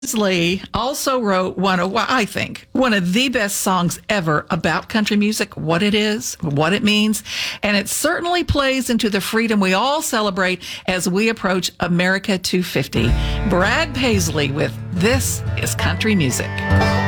Lee also wrote I think, one of the best songs ever about country music, what it is, what it means, and it certainly plays into the freedom we all celebrate as we approach America 250. Brad Paisley with This Is Country Music.